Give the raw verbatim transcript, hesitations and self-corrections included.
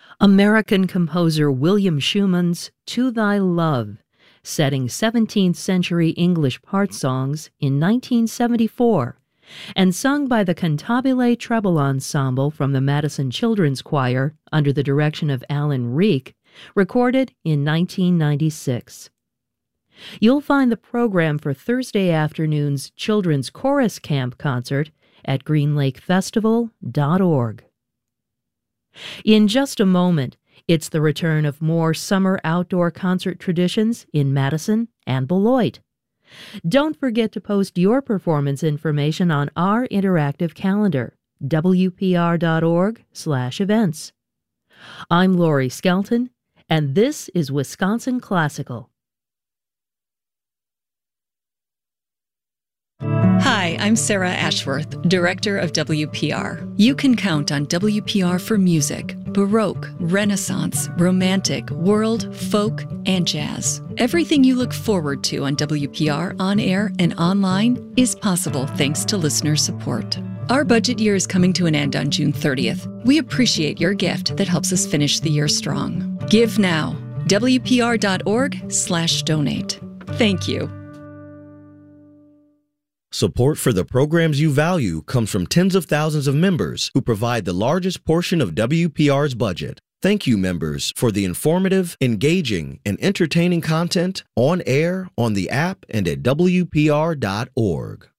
American composer William Schumann's To Thy Love, setting seventeenth century English part songs in nineteen seventy-four, and sung by the Cantabile Treble Ensemble from the Madison Children's Choir under the direction of Alan Reek, recorded in nineteen ninety-six. You'll find the program for Thursday afternoon's Children's Chorus Camp concert at green lake festival dot org. In just a moment, it's the return of more summer outdoor concert traditions in Madison and Beloit. Don't forget to post your performance information on our interactive calendar, W P R dot org slash events. I'm Lori Skelton, and this is Wisconsin Classical. Hi, I'm Sarah Ashworth, Director of W P R. You can count on W P R for music, Baroque, Renaissance, Romantic, World, Folk, and Jazz. Everything you look forward to on W P R on air and online is possible thanks to listener support. Our budget year is coming to an end on June thirtieth. We appreciate your gift that helps us finish the year strong. Give now. W P R dot org slash donate. Thank you. Support for the programs you value comes from tens of thousands of members who provide the largest portion of W P R's budget. Thank you, members, for the informative, engaging, and entertaining content on air, on the app, and at W P R dot org.